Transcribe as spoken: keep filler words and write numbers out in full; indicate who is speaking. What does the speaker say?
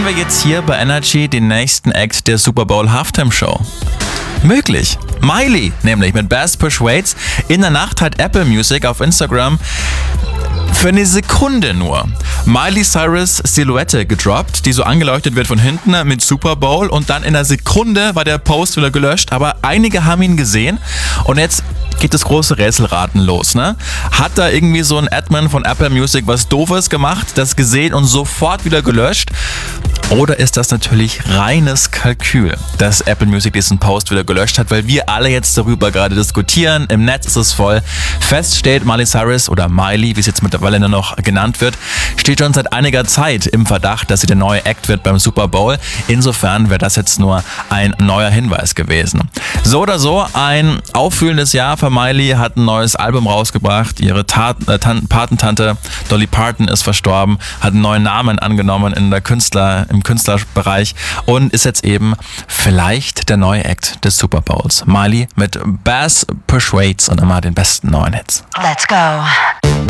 Speaker 1: hören wir jetzt hier bei Energy den nächsten Act der Super Bowl Halftime Show? Möglich. Miley, nämlich mit Bass Persuades. In der Nacht hat Apple Music auf Instagram für eine Sekunde nur Miley Cyrus Silhouette gedroppt, die so angeleuchtet wird von hinten mit Super Bowl, und dann in einer Sekunde war der Post wieder gelöscht, aber einige haben ihn gesehen und jetzt geht das große Rätselraten los, ne? Hat da irgendwie so ein Admin von Apple Music was Doofes gemacht, das gesehen und sofort wieder gelöscht? Oder ist das natürlich reines Kalkül, dass Apple Music diesen Post wieder gelöscht hat, weil wir alle jetzt darüber gerade diskutieren, im Netz ist es voll. Fest steht, Miley Cyrus oder Miley, wie es jetzt mittlerweile nur noch genannt wird, steht schon seit einiger Zeit im Verdacht, dass sie der neue Act wird beim Super Bowl. Insofern wäre das jetzt nur ein neuer Hinweis gewesen. So oder so, ein auffühlendes Jahr für Miley, hat ein neues Album rausgebracht. Ihre Tat, äh, Tan- Patentante Dolly Parton ist verstorben, hat einen neuen Namen angenommen in der Künstler, im Künstlerbereich und ist jetzt eben vielleicht der neue Act des Super Bowls. Miley mit Bass Persuades und immer den besten neuen Hits.
Speaker 2: Let's go.